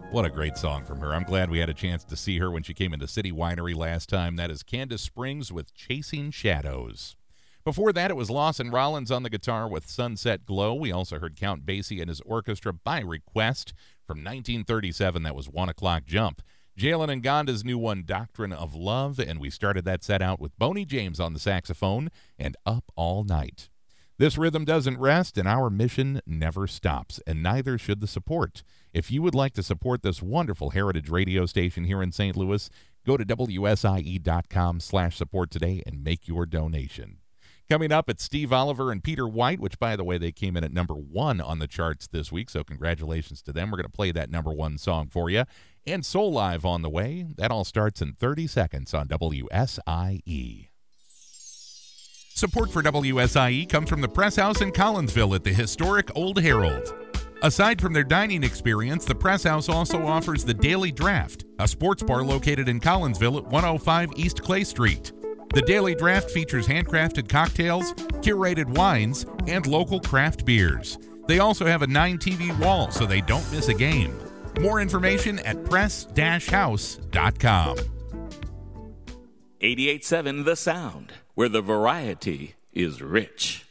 What a great song from her. I'm glad we had a chance to see her when she came into City Winery last time. That is Candace Springs with Chasing Shadows. Before that, it was Lawson Rollins on the guitar with Sunset Glow. We also heard Count Basie and his orchestra by request from 1937. That was 1 O'Clock Jump. Jalen Nganda's new one, Doctrine of Love. And we started that set out with Boney James on the saxophone and Up All Night. This rhythm doesn't rest, and our mission never stops, and neither should the support. If you would like to support this wonderful heritage radio station here in St. Louis, go to WSIE.com/support today and make your donation. Coming up, it's Steve Oliver and Peter White, which, by the way, they came in at number 1 on the charts this week, so congratulations to them. We're going to play that number 1 song for you. And Soul Live on the way. That all starts in 30 seconds on WSIE. Support for WSIE comes from the Press House in Collinsville at the historic Old Herald. Aside from their dining experience, the Press House also offers the Daily Draft, a sports bar located in Collinsville at 105 East Clay Street. The Daily Draft features handcrafted cocktails, curated wines, and local craft beers. They also have a 9-TV wall so they don't miss a game. More information at press-house.com. 88.7 The Sound, where the variety is rich.